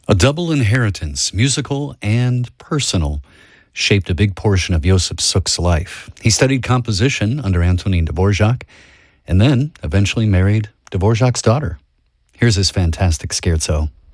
A double inheritance, musical and personal, shaped a big portion of Josip Suk's life. He studied composition under Antonin Dvorak and then eventually married Dvorak's daughter. Here's his fantastic scherzo.